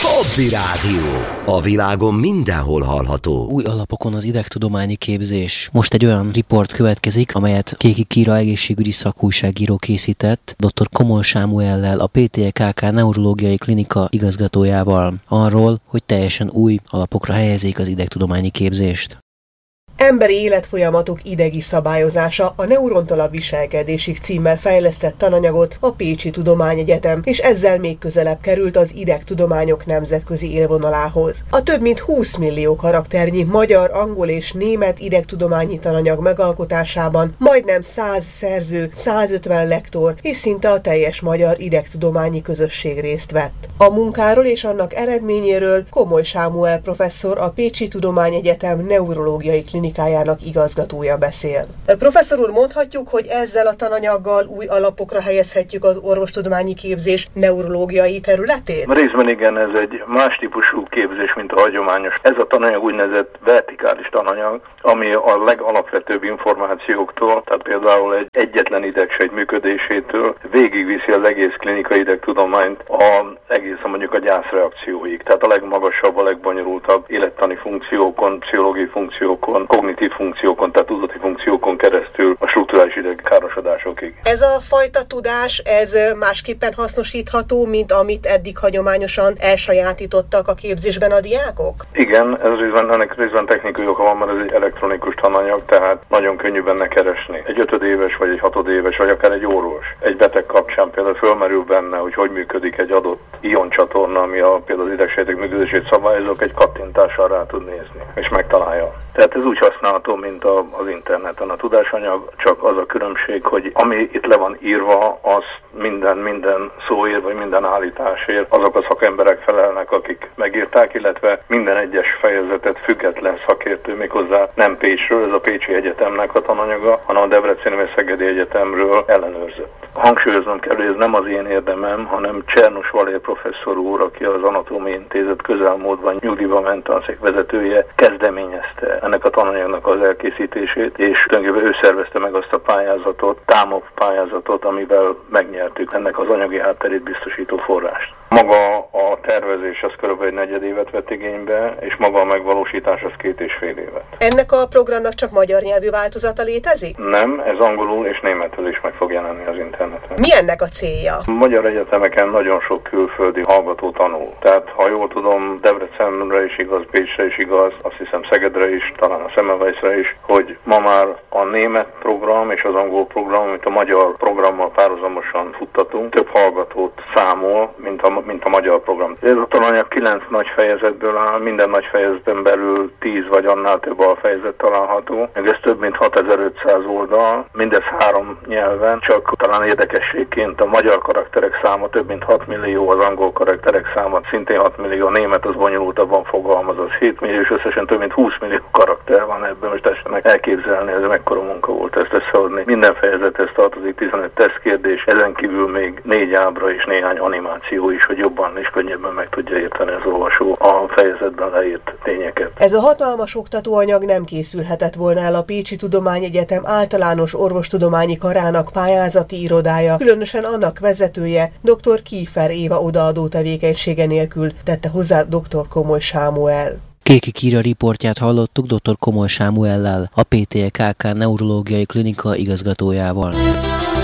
Hobby Rádió. A világon mindenhol hallható. Új alapokon az idegtudományi képzés. Most egy olyan riport következik, amelyet Kéki Kíra egészségügyi szakújságíró készített dr. Komoly Sámuellel, a PTKK neurológiai klinika igazgatójával arról, hogy teljesen új alapokra helyezik az idegtudományi képzést. Emberi életfolyamatok idegi szabályozása, a neurontól a viselkedésig címmel fejlesztett tananyagot a Pécsi Tudományegyetem, és ezzel még közelebb került az idegtudományok nemzetközi élvonalához. A több mint 20 millió karakternyi magyar, angol és német idegtudományi tananyag megalkotásában majdnem 100 szerző, 150 lektor és szinte a teljes magyar idegtudományi közösség részt vett. A munkáról és annak eredményéről Komoly Sámuel professzor, a Pécsi Tudományegyetem neurológiai klinikájának igazgatója beszél. Professzor úr, mondhatjuk, hogy ezzel a tananyaggal új alapokra helyezhetjük az orvostudományi képzés neurológiai területét? Részben igen, ez egy más típusú képzés, mint a hagyományos. Ez a tananyag úgynevezett vertikális tananyag, ami a legalapvetőbb információktól, tehát például egy egyetlen idegsejt működésétől végigviszi az egész klinikai idegtudományt egészen mondjuk a gyászreakcióig. Tehát a legmagasabb, a legbonyolultabb élettani funkciókon, pszichológiai funkciókon, kognitív funkciókon, tehát tudati funkciókon keresztül a strukturális idegkárosodásokig. Ez a fajta tudás, ez másképpen hasznosítható, mint amit eddig hagyományosan elsajátítottak a képzésben a diákok? Igen, ennek részben technikai oka van, mert ez egy elektronikus tananyag, tehát nagyon könnyű benne keresni. Egy 5 éves, vagy egy 6 éves, vagy akár egy orvos. Egy beteg kapcsán például fölmerül benne, hogy működik egy adott ioncsatorna, ami például az idegsejtek működését szabályozók, egy kattintással rá tud nézni, és megtalálja. Tehát ez úgy használható, mint az interneten a tudásanyag, csak az a különbség, hogy ami itt le van írva, az minden szóért, vagy minden állításért azok a szakemberek felelnek, akik megírták, illetve minden egyes fejezetet független szakértő, méghozzá nem Pécsről, ez a Pécsi Egyetemnek a tananyaga, hanem a Debreceni vagy Szegedi Egyetemről ellenőrzött. Hangsúlyoznom kell, hogy ez nem az én érdemem, hanem Csernus Valér professzor úr, aki az Anatómiai Intézet közelmúltban nyugdíjba ment tanszék vezetője, kezdeményezte ennek a tananyagnak az elkészítését, és tulajdonképpen ő szervezte meg azt a pályázatot, TAMOP pályázatot, amivel megnyertük ennek az anyagi hátterét biztosító forrást. Maga a tervezés az kb. Egy 4 évet vett igénybe, és maga a megvalósítás az 2,5 évet. Ennek a programnak csak magyar nyelvű változata létezik? Nem, ez angolul és németül is meg fog jelenni az interneten. Mi ennek a célja? A magyar egyetemeken nagyon sok külföldi hallgató tanul. Tehát, ha jól tudom, Debrecenre is igaz, Pécsre is igaz, azt hiszem Szegedre is, talán a Semmelweisre is, hogy ma már a német program és az angol program, amit a magyar programmal párhuzamosan futtatunk, több hallgatót számol, mint a magyar program. Ez a tananyag 9 nagy fejezetből áll, minden nagy fejezetben belül 10 vagy annál több alfejezet található. Ez több mint 6500 oldal, mindez 3 nyelven, csak talán érdekességként a magyar karakterek száma több mint 6 millió, az angol karakterek száma szintén 6 millió, a német az bonyolultabban fogalmaz, az 7 millió, és összesen több mint 20 millió karakter van ebben, most tessenek elképzelni, ez mekkora munka volt ezt összeadni. Minden fejezethez tartozik 15 tesztkérdés, ezen kívül még 4 ábra és néhány animáció is, hogy jobban és könnyebben meg tudja érteni az olvasó a fejezetben leírt tényeket. Ez a hatalmas oktatóanyag nem készülhetett volna el a Pécsi Tudományegyetem általános orvostudományi karának pályázati irodája, különösen annak vezetője, dr. Kiefer Éva odaadó tevékenysége nélkül, tette hozzá dr. Komoly Sámuel. Kéki Kíra riportját hallottuk dr. Komoly Sámuellel, a PTKK neurológiai klinika igazgatójával.